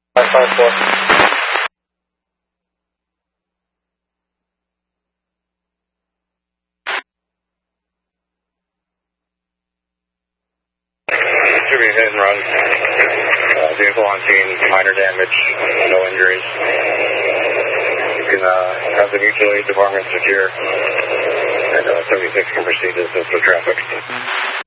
554. Should be hit and run. Vehicle on scene, minor damage, no injuries. You can have the mutual aid department secure, and 76 can proceed as the traffic.